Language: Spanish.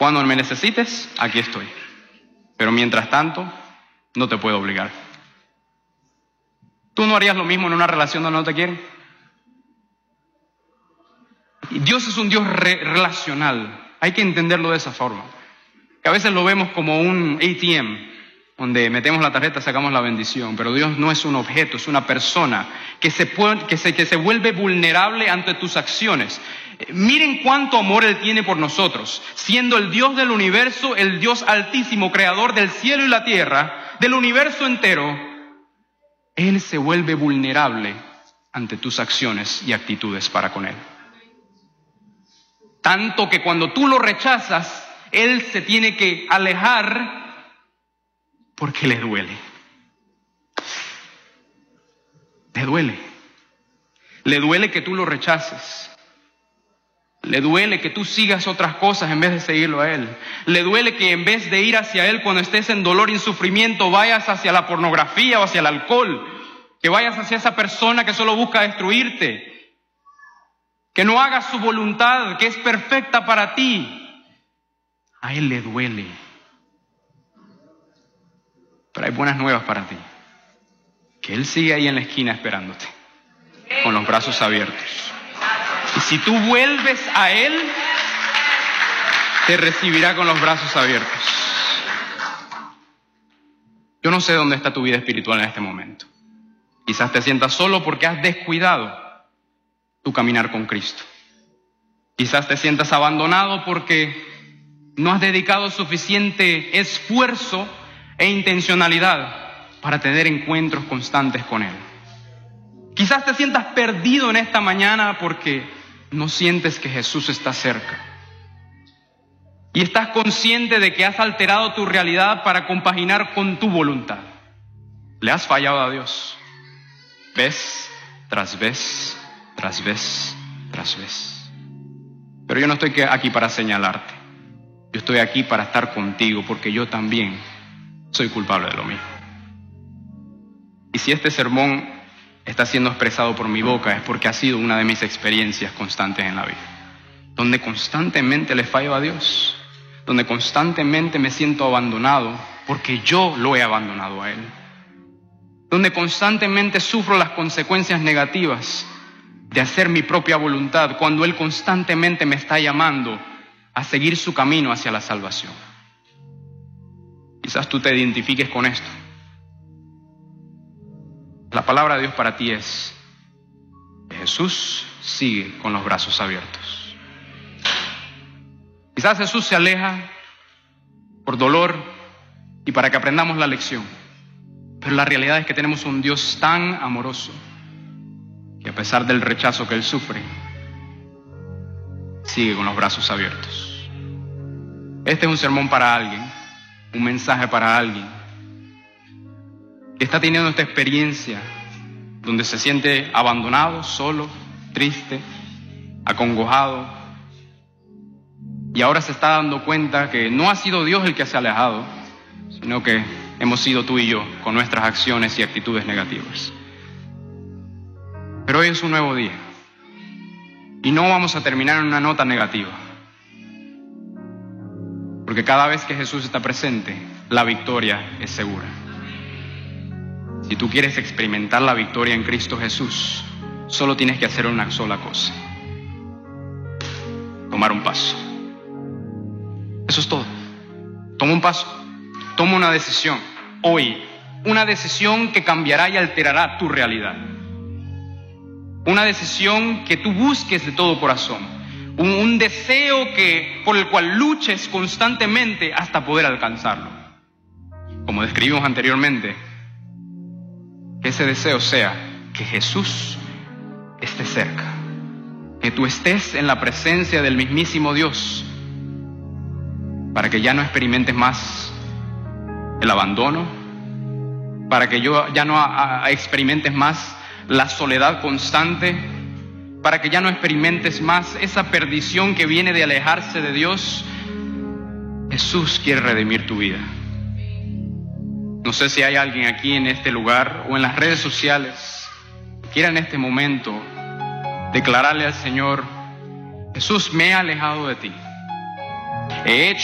Cuando me necesites, aquí estoy. Pero mientras tanto, no te puedo obligar. ¿Tú no harías lo mismo en una relación donde no te quieren? Y Dios es un Dios relacional. Hay que entenderlo de esa forma. Que a veces lo vemos como un ATM, donde metemos la tarjeta, sacamos la bendición. Pero Dios no es un objeto, es una persona que se vuelve vulnerable ante tus acciones. Miren cuánto amor Él tiene por nosotros, siendo el Dios del universo, el Dios altísimo, creador del cielo y la tierra, del universo entero. Él se vuelve vulnerable ante tus acciones y actitudes para con Él. Tanto que cuando tú lo rechazas, Él se tiene que alejar porque le duele. Le duele. Le duele que tú lo rechaces. Le duele que tú sigas otras cosas en vez de seguirlo a Él. Le duele que en vez de ir hacia Él cuando estés en dolor y en sufrimiento, vayas hacia la pornografía o hacia el alcohol. Que vayas hacia esa persona que solo busca destruirte. Que no hagas su voluntad, que es perfecta para ti. A Él le duele. Pero hay buenas nuevas para ti. Que Él sigue ahí en la esquina esperándote, con los brazos abiertos. Y si tú vuelves a Él, te recibirá con los brazos abiertos. Yo no sé dónde está tu vida espiritual en este momento. Quizás te sientas solo porque has descuidado tu caminar con Cristo. Quizás te sientas abandonado porque no has dedicado suficiente esfuerzo e intencionalidad para tener encuentros constantes con Él. Quizás te sientas perdido en esta mañana porque no sientes que Jesús está cerca. Y estás consciente de que has alterado tu realidad para compaginar con tu voluntad. Le has fallado a Dios. Vez tras vez, tras vez, tras vez. Pero yo no estoy aquí para señalarte. Yo estoy aquí para estar contigo porque yo también soy culpable de lo mismo. Y si este sermón está siendo expresado por mi boca es porque ha sido una de mis experiencias constantes en la vida, donde constantemente le fallo a Dios, donde constantemente me siento abandonado porque yo lo he abandonado a Él, donde constantemente sufro las consecuencias negativas de hacer mi propia voluntad cuando Él constantemente me está llamando a seguir su camino hacia la salvación. Quizás tú te identifiques con esto. La palabra de Dios para ti es que Jesús sigue con los brazos abiertos. Quizás Jesús se aleja por dolor y para que aprendamos la lección. Pero la realidad es que tenemos un Dios tan amoroso que a pesar del rechazo que Él sufre, sigue con los brazos abiertos. Este es un sermón para alguien, un mensaje para alguien que está teniendo esta experiencia donde se siente abandonado, solo, triste, acongojado, y ahora se está dando cuenta que no ha sido Dios el que se ha alejado, sino que hemos sido tú y yo con nuestras acciones y actitudes negativas. Pero hoy es un nuevo día y no vamos a terminar en una nota negativa, porque cada vez que Jesús está presente, la victoria es segura. Si tú quieres experimentar la victoria en Cristo Jesús, solo tienes que hacer una sola cosa: tomar un paso. Eso es todo. Toma un paso, toma una decisión hoy, una decisión que cambiará y alterará tu realidad. Una decisión que tú busques de todo corazón, un deseo por el cual luches constantemente hasta poder alcanzarlo. Como describimos anteriormente, que ese deseo sea que Jesús esté cerca, que tú estés en la presencia del mismísimo Dios, para que ya no experimentes más el abandono, para que ya no experimentes más la soledad constante, para que ya no experimentes más esa perdición que viene de alejarse de Dios. Jesús quiere redimir tu vida. No sé si hay alguien aquí en este lugar o en las redes sociales que quiera en este momento declararle al Señor: Jesús, me he alejado de ti. He hecho